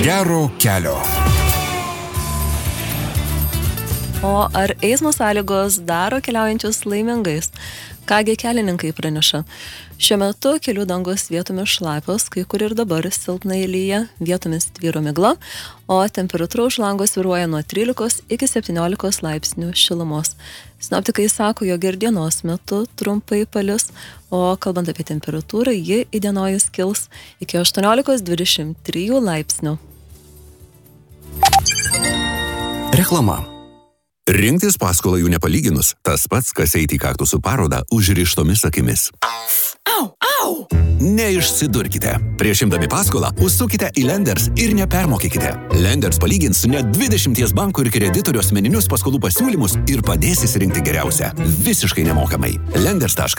Gero kelio. O ar eismo sąlygos daro keliaujančius laimingais? Kągi kelininkai praneša. Šiuo metu kelių dangos vietomis šlapios, kai kur ir dabar silpnai lyja, vietomis tvyro migla, o temperatūra už lango svyruoja nuo 13 iki 17 laipsnių šilumos. Sinoptikai sako, jog ir dienos metu trumpai palis, o kalbant apie temperatūrą, ji įdienojus kils iki 18-23 laipsnių. Reklama. Rinktis paskolą jų nepalyginus, tas pats, kas eiti į kaktusų parodą užrištomis akimis. Au, au! Neišsidurkite. Prieš imdami paskolą, užsukite į Lenders ir nepermokykite. Lenders palygins net 20 bankų ir kreditorių asmeninius paskolų pasiūlymus ir padės įsirinkti geriausią. Visiškai nemokamai. Lenders.lt